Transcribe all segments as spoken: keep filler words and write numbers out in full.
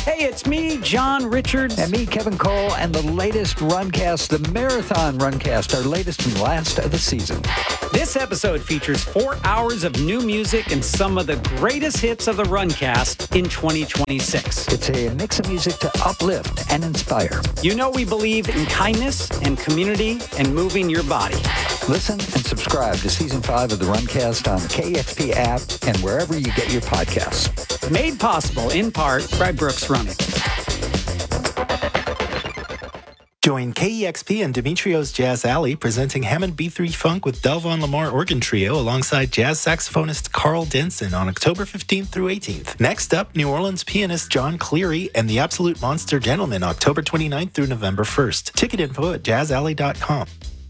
Hey, it's me, John Richards. And me, Kevin Cole, and the latest Runcast, the Marathon Runcast, our latest and last of the season. This episode features four hours of new music and some of the greatest hits of the Runcast in twenty twenty-six. It's a mix of music to uplift and inspire. You know we believe in kindness and community and moving your body. Listen and subscribe to Season five of the Runcast on the K E X P app and wherever you get your podcasts. Made possible in part by Brooks Running. Join K E X P and Demetrio's Jazz Alley presenting Hammond B three Funk with Delvon Lamar Organ Trio alongside jazz saxophonist Carl Denson on October fifteenth through eighteenth. Next up, New Orleans pianist John Cleary and the Absolute Monster Gentlemen October twenty-ninth through November first. Ticket info at jazz alley dot com.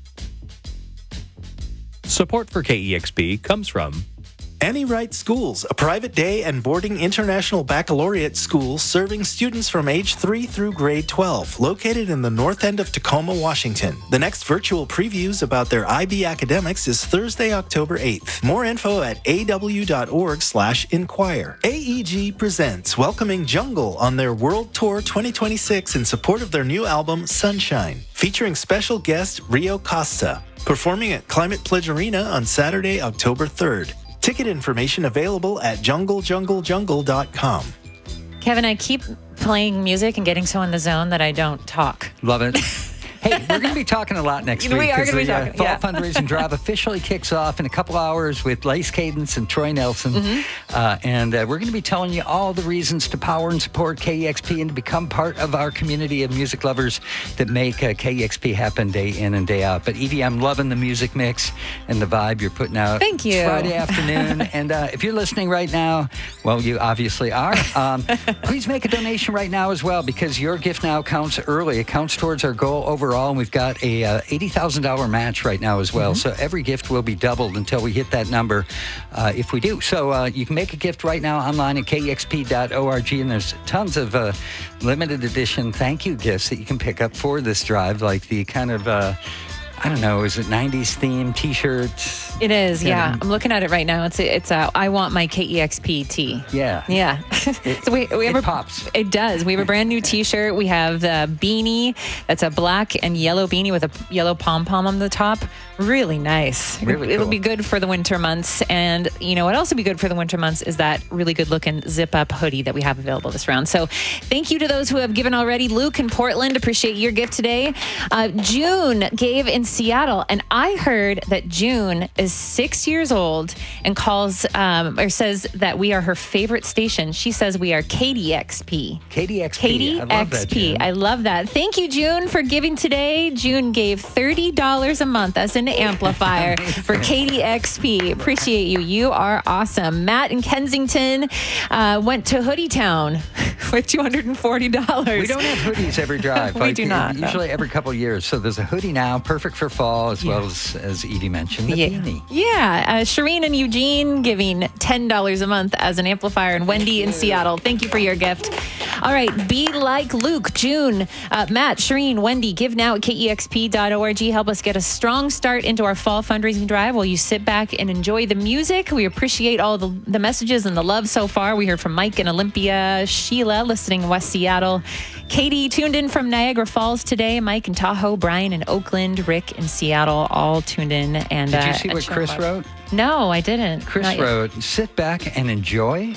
Support for K E X P comes from Annie Wright Schools, a private day and boarding international baccalaureate school serving students from age three through grade twelve, located in the north end of Tacoma, Washington. The next virtual previews about their I B academics is Thursday, October eighth. More info at a w dot org slash inquire. A E G presents Welcoming Jungle on their World Tour twenty twenty-six in support of their new album, Sunshine, featuring special guest Rio Costa, performing at Climate Pledge Arena on Saturday, October third. Ticket information available at jungle jungle jungle dot com. Kevin, I keep playing music and getting so in the zone that I don't talk. Love it. Hey, we're going to be talking a lot next We week. are gonna be the, uh, talking, Fall yeah. Fundraising Drive officially kicks off in a couple hours with Lace Cadence and Troy Nelson. Mm-hmm. Uh, and uh, we're going to be telling you all the reasons to power and support K E X P and to become part of our community of music lovers that make uh, K E X P happen day in and day out. But Evie, I'm loving the music mix and the vibe you're putting out. Thank you. It's Friday afternoon. And uh, if you're listening right now, well, you obviously are. Um, please make a donation right now as well, because your gift now counts early. It counts towards our goal overall. And we've got a uh, eighty thousand dollars match right now as well. Mm-hmm. So every gift will be doubled until we hit that number uh, if we do. So uh, you can make a gift right now online at k e x p dot org. And there's tons of uh, limited edition thank you gifts that you can pick up for this drive, like the kind of, uh, I don't know, is it nineties themed T-shirts? It is, yeah. Yeah. I'm looking at it right now. It's a, it's a I want my K E X P tee. Yeah. Yeah. It, so we, we have it a, pops. It does. We have a brand new T-shirt. We have the beanie. That's a black and yellow beanie with a yellow pom-pom on the top. Really nice. Really It'll cool. be good for the winter months. And, you know, what else would be good for the winter months is that really good-looking zip-up hoodie that we have available this round. So thank you to those who have given already. Luke in Portland, appreciate your gift today. Uh, June gave in Seattle, and I heard that June is six years old and calls um, or says that we are her favorite station. She says we are K D X P. K D X P. K D X P. I love that, June. I love that. Thank you, June, for giving today. June gave thirty dollars a month as an amplifier for K D X P. Appreciate you. You are awesome. Matt in Kensington uh, went to Hoodie Town with two hundred forty dollars. We don't have hoodies every drive. We like, do not, no. Usually every couple of years. So there's a hoodie now, perfect for fall, as well as, as Edie mentioned, the Yeah, beanie. yeah. Uh, Shireen and Eugene giving ten dollars a month as an amplifier, and Wendy in Seattle. Thank you for your gift. All right, be like Luke, June, uh, Matt, Shireen, Wendy. Give now at k e x p dot org. Help us get a strong start into our fall fundraising drive while you sit back and enjoy the music. We appreciate all the, the messages and the love so far. We heard from Mike in Olympia, Sheila listening in West Seattle, Katie tuned in from Niagara Falls today, Mike in Tahoe, Brian in Oakland, Rick in Seattle, all tuned in. And Did you uh, see and what showing Chris love. wrote? No, I didn't. Chris Not yet. wrote, sit back and enjoy.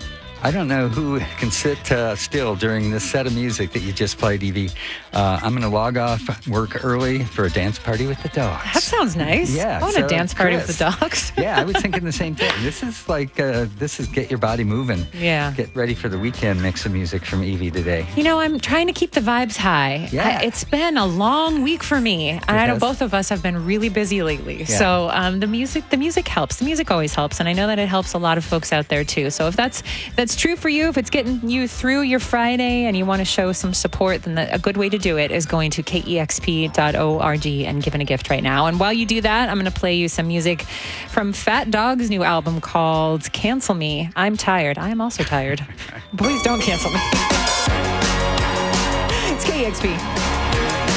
I don't know who can sit uh, still during this set of music that you just played, Evie. Uh, I'm going to log off work early for a dance party with the dogs. That sounds nice. Yeah, I want so, a dance party Chris. with the dogs. Yeah, I was thinking the same thing. This is like, uh, this is get your body moving. Yeah. Get ready for the weekend mix of music from Evie today. You know, I'm trying to keep the vibes high. Yeah. I, it's been a long week for me. And I know has. both of us have been really busy lately. Yeah. So um, the music, the music helps. The music always helps. And I know that it helps a lot of folks out there too. So if that's that's true for you, if it's getting you through your Friday and you want to show some support, then the, a good way to do it is going to k e x p dot org and giving a gift right now. And while you do that, I'm going to play you some music from Fat Dog's new album called Cancel Me. I'm tired. I am also tired. Please don't cancel me. It's K E X P.